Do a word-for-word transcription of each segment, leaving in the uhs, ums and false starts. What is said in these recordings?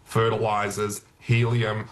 fertilisers, helium.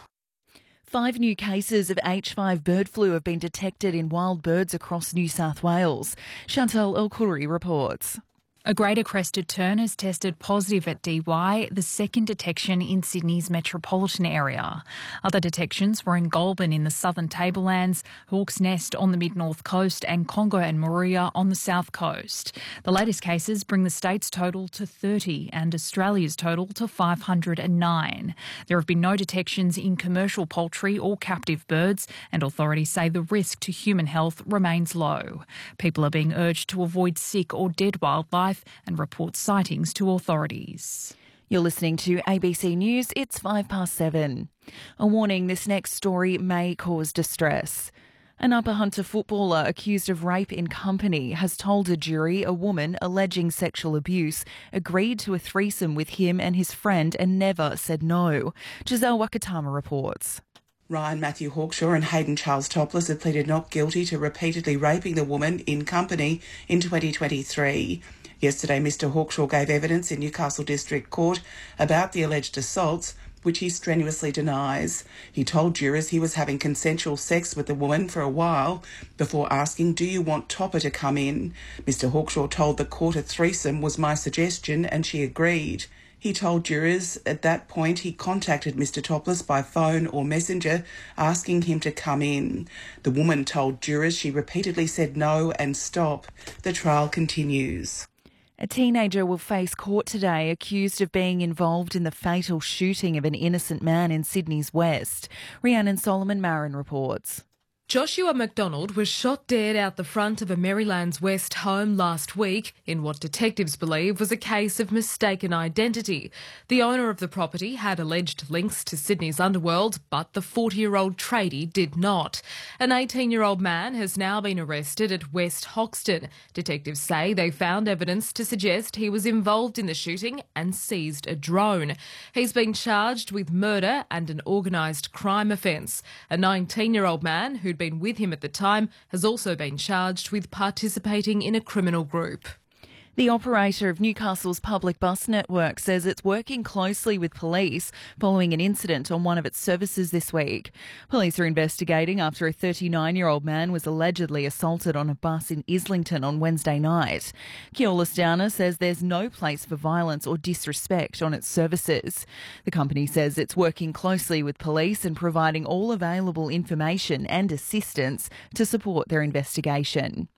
Five new cases of H five bird flu have been detected in wild birds across New South Wales. Chantal El-Khoury reports. A greater crested tern has tested positive at D Y, the second detection in Sydney's metropolitan area. Other detections were in Goulburn in the southern tablelands, Hawke's Nest on the mid-north coast and Congo and Moruya on the south coast. The latest cases bring the state's total to thirty and Australia's total to five hundred nine. There have been no detections in commercial poultry or captive birds, and authorities say the risk to human health remains low. People are being urged to avoid sick or dead wildlife and report sightings to authorities. You're listening to A B C News. It's five past seven. A warning, this next story may cause distress. An Upper Hunter footballer accused of rape in company has told a jury a woman alleging sexual abuse agreed to a threesome with him and his friend and never said no. Giselle Wakatama reports. Ryan Matthew Hawkshaw and Hayden Charles Topless have pleaded not guilty to repeatedly raping the woman in company in twenty twenty-three. Yesterday, Mr Hawkshaw gave evidence in Newcastle District Court about the alleged assaults, which he strenuously denies. He told jurors he was having consensual sex with the woman for a while before asking, "Do you want Topper to come in?" Mr Hawkshaw told the court a threesome was my suggestion and she agreed. He told jurors at that point he contacted Mr Topless by phone or messenger asking him to come in. The woman told jurors she repeatedly said no and stop. The trial continues. A teenager will face court today accused of being involved in the fatal shooting of an innocent man in Sydney's West. Rhiannon Solomon Marin reports. Joshua McDonald was shot dead out the front of a Maryland's West home last week in what detectives believe was a case of mistaken identity. The owner of the property had alleged links to Sydney's underworld, but the forty-year-old tradie did not. An eighteen-year-old man has now been arrested at West Hoxton. Detectives say they found evidence to suggest he was involved in the shooting and seized a drone. He's been charged with murder and an organised crime offence. A nineteen-year-old man who'd been with him at the time has also been charged with participating in a criminal group. The operator of Newcastle's public bus network says it's working closely with police following an incident on one of its services this week. Police are investigating after a thirty-nine-year-old man was allegedly assaulted on a bus in Islington on Wednesday night. Keolis Downer says there's no place for violence or disrespect on its services. The company says it's working closely with police and providing all available information and assistance to support their investigation.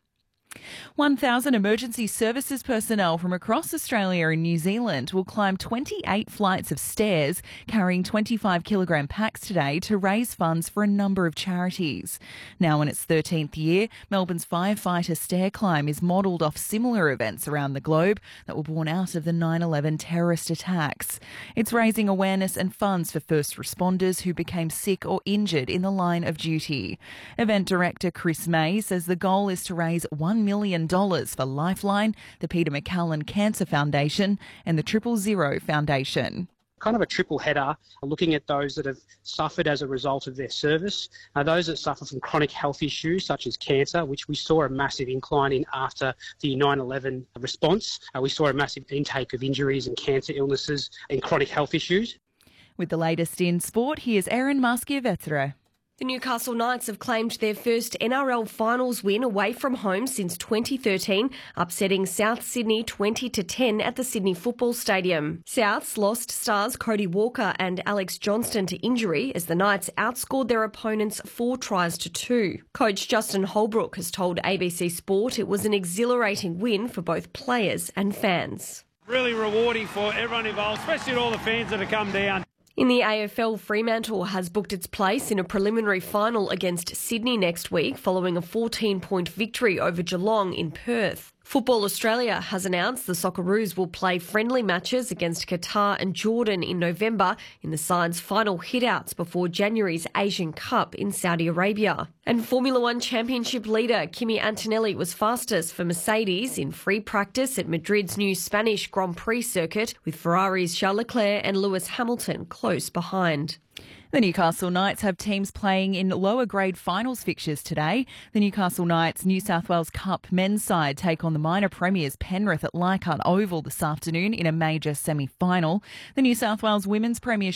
one thousand emergency services personnel from across Australia and New Zealand will climb twenty-eight flights of stairs carrying twenty-five kilogram packs today to raise funds for a number of charities. Now in its thirteenth year, Melbourne's firefighter stair climb is modelled off similar events around the globe that were born out of the nine eleven terrorist attacks. It's raising awareness and funds for first responders who became sick or injured in the line of duty. Event director Chris May says the goal is to raise one million dollars for Lifeline, the Peter MacCallum Cancer Foundation and the Triple Zero Foundation. Kind of a triple header, looking at those that have suffered as a result of their service, uh, those that suffer from chronic health issues such as cancer, which we saw a massive incline in after the nine eleven response. Uh, we saw a massive intake of injuries and cancer illnesses and chronic health issues. With the latest in sport, here's Erin Maskia-Vetra. The Newcastle Knights have claimed their first N R L finals win away from home since twenty thirteen, upsetting South Sydney twenty to ten at the Sydney Football Stadium. Souths lost stars Cody Walker and Alex Johnston to injury as the Knights outscored their opponents four tries to two. Coach Justin Holbrook has told A B C Sport it was an exhilarating win for both players and fans. Really rewarding for everyone involved, especially all the fans that have come down. In the A F L, Fremantle has booked its place in a preliminary final against Sydney next week following a fourteen-point victory over Geelong in Perth. Football Australia has announced the Socceroos will play friendly matches against Qatar and Jordan in November in the side's final hitouts before January's Asian Cup in Saudi Arabia. And Formula One Championship leader Kimi Antonelli was fastest for Mercedes in free practice at Madrid's new Spanish Grand Prix circuit, with Ferrari's Charles Leclerc and Lewis Hamilton close behind. The Newcastle Knights have teams playing in lower grade finals fixtures today. The Newcastle Knights New South Wales Cup men's side take on the minor premiers Penrith at Leichhardt Oval this afternoon in a major semi-final. The New South Wales Women's Premiership